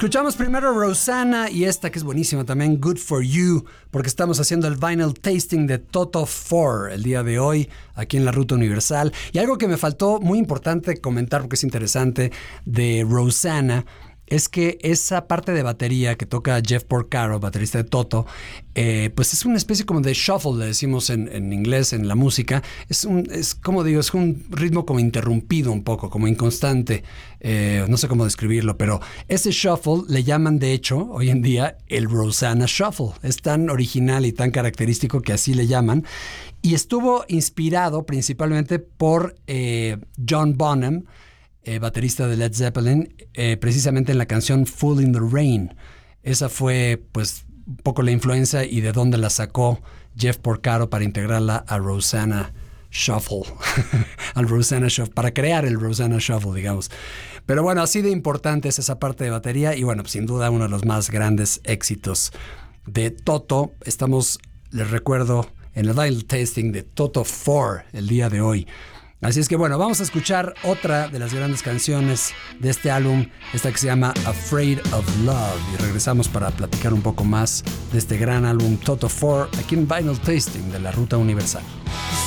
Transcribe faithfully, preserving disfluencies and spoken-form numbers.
Escuchamos primero Rosanna y esta que es buenísima también, Good For You, porque estamos haciendo el vinyl tasting de Toto four el día de hoy aquí en la Ruta Universal. Y algo que me faltó muy importante comentar, porque es interesante, de Rosanna, es que esa parte de batería que toca Jeff Porcaro, baterista de Toto, eh, pues es una especie como de shuffle, le decimos en, en inglés, en la música. Es un, es como digo, es un ritmo como interrumpido un poco, como inconstante. Eh, no sé cómo describirlo, pero ese shuffle le llaman, de hecho, hoy en día, el Rosanna Shuffle. Es tan original y tan característico que así le llaman. Y estuvo inspirado principalmente por eh, John Bonham, Eh, baterista de Led Zeppelin, eh, precisamente en la canción Fool in the Rain. Esa fue pues un poco la influencia y de dónde la sacó Jeff Porcaro para integrarla a Rosanna Shuffle, al Rosanna Shuffle, para crear el Rosanna Shuffle, digamos. Pero bueno, así de importante es esa parte de batería y bueno, pues, sin duda uno de los más grandes éxitos de Toto. Estamos, les recuerdo, en el vinyl tasting de Toto four el día de hoy. Así es que bueno, vamos a escuchar otra de las grandes canciones de este álbum, esta que se llama Afraid of Love, y regresamos para platicar un poco más de este gran álbum Toto four aquí en Vinyl Tasting de la Ruta Universal.